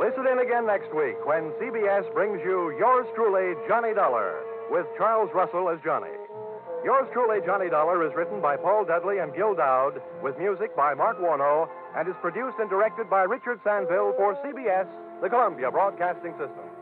Listen in again next week when CBS brings you Yours Truly, Johnny Dollar, with Charles Russell as Johnny. Yours Truly, Johnny Dollar is written by Paul Dudley and Gil Dowd, with music by Mark Warno, and is produced and directed by Richard Sanville for CBS, the Columbia Broadcasting System.